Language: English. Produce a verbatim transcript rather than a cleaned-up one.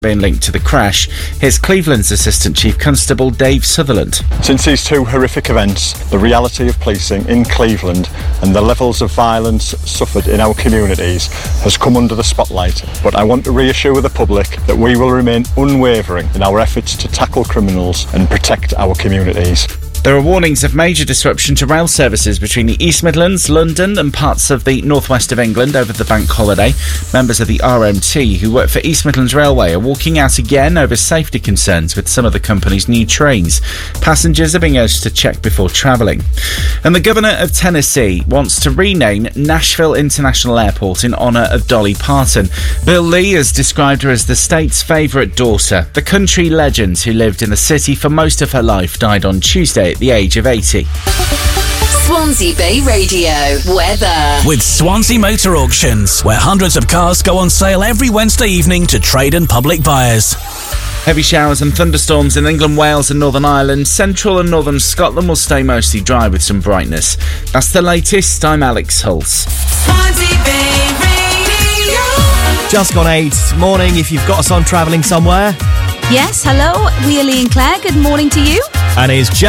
being linked to the crash. Here's Cleveland's Assistant Chief Constable Dave Sutherland. Since these two horrific events, the reality of policing in Cleveland and the levels of violence suffered in our communities has come under the spotlight. But I want to reassure the public that we will remain unwavering in our efforts to tackle criminals and protect our communities. There are warnings of major disruption to rail services between the East Midlands, London and parts of the northwest of England over the bank holiday. Members of the R M T who work for East Midlands Railway are walking out again over safety concerns with some of the company's new trains. Passengers are being urged to check before travelling. And the Governor of Tennessee wants to rename Nashville International Airport in honour of Dolly Parton. Bill Lee has described her as the state's favourite daughter. The country legend who lived in the city for most of her life died on Tuesday at the age of eighty. Swansea Bay Radio weather. With Swansea Motor Auctions, where hundreds of cars go on sale every Wednesday evening to trade and public buyers. Heavy showers and thunderstorms in England, Wales and Northern Ireland. Central and northern Scotland will stay mostly dry with some brightness. That's the latest. I'm Alex Hulse. Swansea Bay Radio. Just gone eight. Morning if you've got us on travelling somewhere. Yes, hello. We are Lee and Claire. Good morning to you. And is